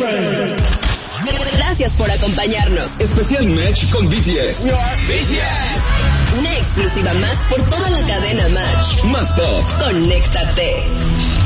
Thursday. Gracias por acompañarnos. Especial Match con BTS. Una exclusiva más por toda la cadena Match. Más pop. Conéctate.